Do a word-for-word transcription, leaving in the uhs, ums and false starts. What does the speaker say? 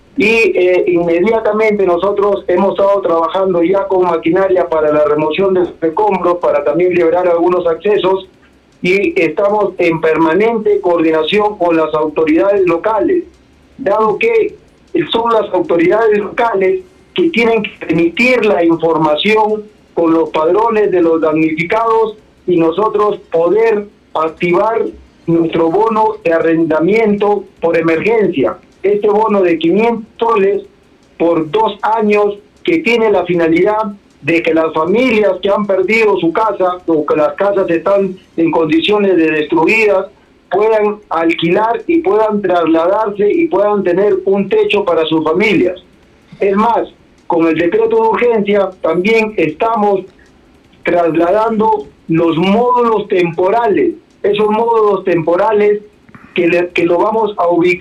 y eh, inmediatamente nosotros hemos estado trabajando ya con maquinaria para la remoción de escombros, para también liberar algunos accesos, y estamos en permanente coordinación con las autoridades locales, dado que son las autoridades locales que tienen que emitir la información con los padrones de los damnificados y nosotros poder activar nuestro bono de arrendamiento por emergencia. Este bono de quinientos soles por dos años, que tiene la finalidad de que las familias que han perdido su casa o que las casas están en condiciones de destruidas puedan alquilar y puedan trasladarse y puedan tener un techo para sus familias. Es más, con el decreto de urgencia también estamos trasladando los módulos temporales, esos módulos temporales que, le, que lo vamos a ubicar